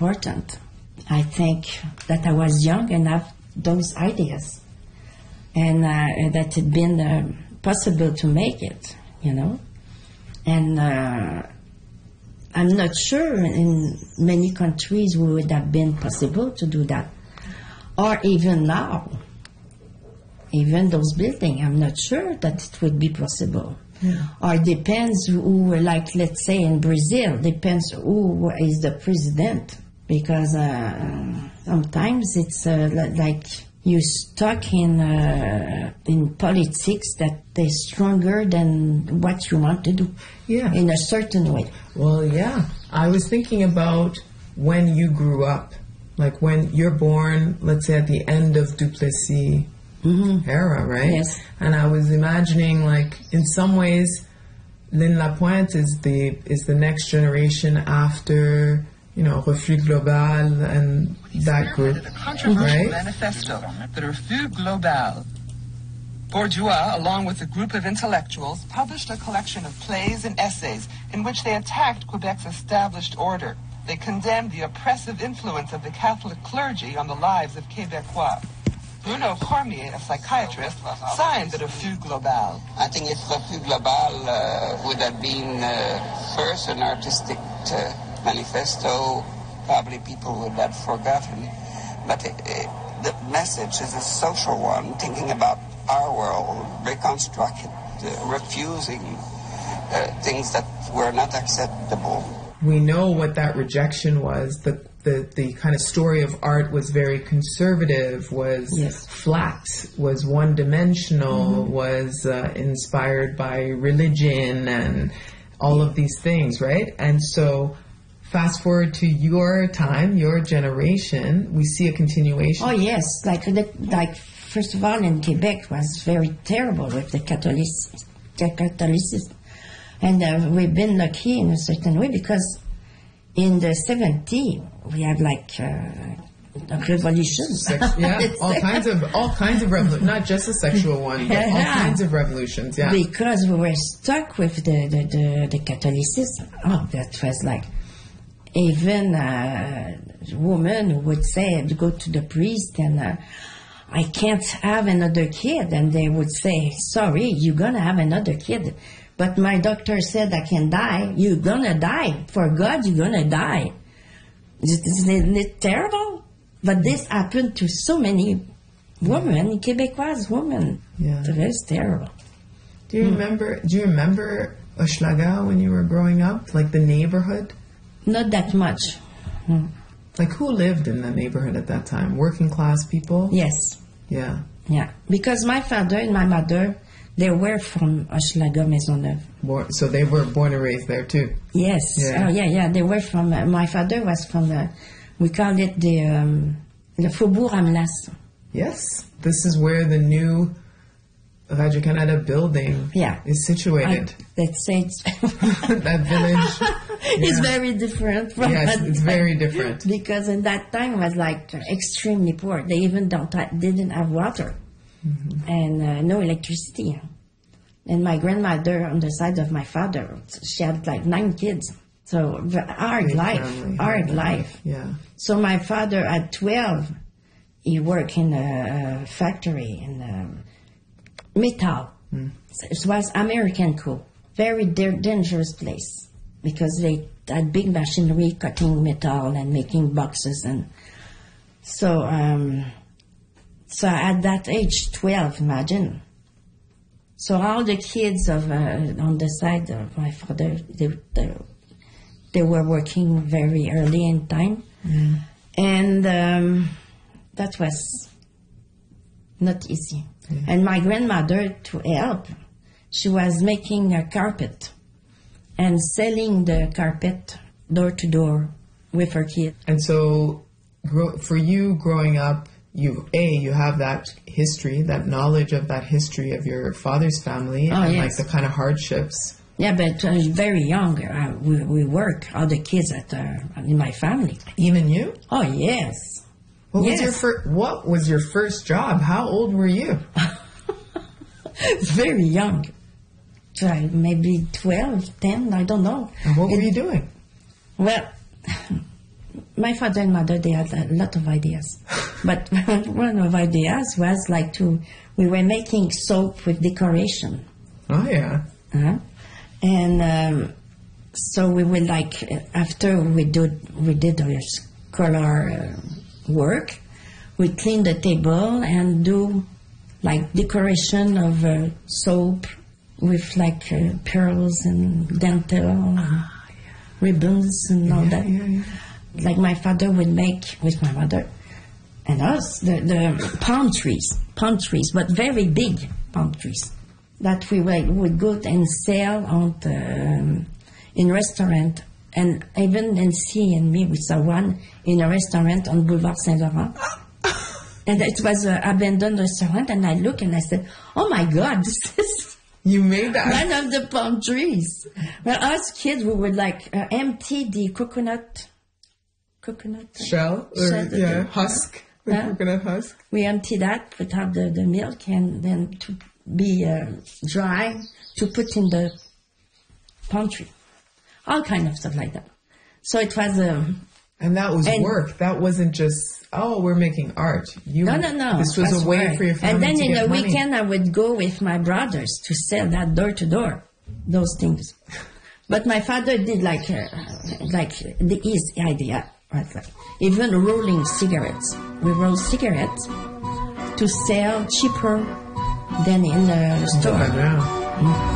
important. I think that I was young and have those ideas, and that it been possible to make it, you know. And I'm not sure in many countries would have been possible to do that, or even now. Even those buildings, I'm not sure that it would be possible. Yeah. Or depends who, like let's say in Brazil, depends who is the president. Because sometimes it's like you stuck in politics that they're stronger than what you want to do. Yeah. In a certain way. Well, yeah. I was thinking about when you grew up, like when you're born, let's say at the end of Duplessis era, right? Yes. And I was imagining, like, in some ways, Lynn Lapointe is the next generation after, you know, Refus Global and that group, a controversial right? manifesto, the Refus Global. Bourgeois, along with a group of intellectuals, published a collection of plays and essays in which they attacked Quebec's established order. They condemned the oppressive influence of the Catholic clergy on the lives of Québécois. Bruno Cormier, a psychiatrist, signed the Refus Global. I think if Refus Global would have been first an artistic manifesto, probably people would have forgotten. But the message is a social one, thinking about our world, reconstructed, refusing things that were not acceptable. We know what that rejection was. The kind of story of art was very conservative, was flat, was one-dimensional, was inspired by religion and all of these things, right? And so fast forward to your time, your generation, we see a continuation. Oh, yes. Like first of all, in Quebec was very terrible with the Catholicism. And we've been lucky in a certain way because in the 70s, we had like revolutions. all kinds of revolutions, not just a sexual one, but all kinds of revolutions, yeah. Because we were stuck with the Catholicism. Oh, that was like, even women would say, go to the priest and I can't have another kid. And they would say, sorry, you're going to have another kid. But my doctor said I can die. You're going to die. For God, you're going to die. Isn't it terrible? But this happened to so many women, Québécois women. Yeah. It was terrible. Do you remember Hochelaga when you were growing up? Like the neighborhood? Not that much. Like who lived in the neighborhood at that time? Working class people? Yes. Yeah. Yeah. Because my father and my mother, they were from Hochelaga Maisonneuve. So they were born and raised there too? Yes. Yeah. Oh, yeah. They were from, my father was from, we called it the Faubourg Amlas. Yes. This is where the new Radio-Canada building is situated. Let's say that village is very different from yes, that it's time. very different. Because in that time was like extremely poor. They even didn't have water and no electricity. And my grandmother on the side of my father, she had like 9 kids. So hard life. Yeah. So my father at 12, he worked in a factory in metal. It was American coal. Very dangerous place because they had big machinery cutting metal and making boxes. And so at that age, 12, imagine. So all the kids on the side of my father, they were working very early in time. And that was not easy. And my grandmother, to help, she was making a carpet and selling the carpet door to door with her kid. And so for you growing up, you have that history, that knowledge of that history of your father's family and like the kind of hardships. Yeah, but very young, we work, all the kids in my family. Even you? Oh, yes. What was your first job? How old were you? Very young. Maybe 12, 10, I don't know. And what were you doing? Well, my father and mother, they had a lot of ideas. But one of ideas was like we were making soap with decoration. Oh, yeah. And so we would like, after we did our color work, we clean the table and do like decoration of soap with like pearls and dental ribbons and all that. Yeah. Like my father would make with my mother and us the palm trees, but very big palm trees that we would go and sell on in restaurant. And even Nancy and me, we saw one in a restaurant on Boulevard Saint-Laurent. And it was an abandoned restaurant, and I look and I said, "Oh my God, this is you made that one of the palm trees." Well, us kids, we would like empty the coconut shell, husk, the coconut husk. We empty that, put out the milk, and then to be dry to put in the palm tree. All kind of stuff like that. So it was and that was work. That wasn't just, we're making art. No. This was a way for your family to get money. And then in the weekend, I would go with my brothers to sell that door to door, those things. But my father did like his idea, right? Like, even rolling cigarettes. We roll cigarettes to sell cheaper than in the store.